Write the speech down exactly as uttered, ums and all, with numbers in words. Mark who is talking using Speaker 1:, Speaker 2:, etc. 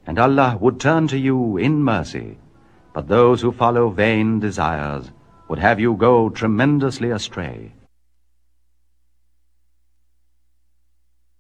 Speaker 1: and Allah would turn to you in mercy, but those who follow vain desires would have you go tremendously astray.